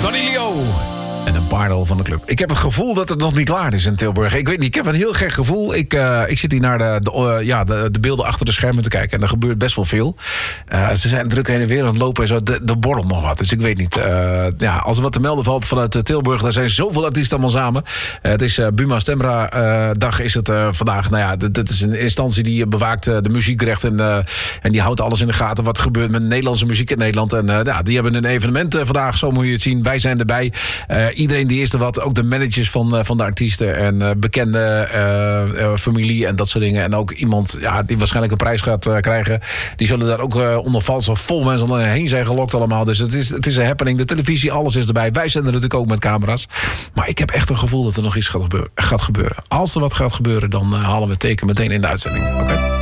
Danilo. En een paardel van de club. Ik heb het gevoel dat het nog niet klaar is in Tilburg. Ik weet niet, ik heb een heel gek gevoel. Ik zit hier naar de beelden achter de schermen te kijken. En er gebeurt best wel veel. Ze zijn druk heen en weer aan het lopen en zo. De borrel nog wat. Dus ik weet niet. Als er wat te melden valt vanuit Tilburg. Daar zijn zoveel artiesten allemaal samen. Het is Buma Stemra dag is het vandaag. Dat is een instantie die bewaakt de muziekrecht. En die houdt alles in de gaten. Wat gebeurt met Nederlandse muziek in Nederland. En die hebben een evenement vandaag. Zo moet je het zien. Wij zijn erbij. Iedereen die is er wat. Ook de managers van de artiesten. En bekende familie en dat soort dingen. En ook iemand die waarschijnlijk een prijs gaat krijgen. Die zullen daar ook onder valse vol mensen heen zijn gelokt allemaal. Dus het is een happening. De televisie, alles is erbij. Wij zijn er natuurlijk ook met camera's. Maar ik heb echt een gevoel dat er nog iets gaat gebeuren. Als er wat gaat gebeuren, dan halen we het teken meteen in de uitzending. Oké?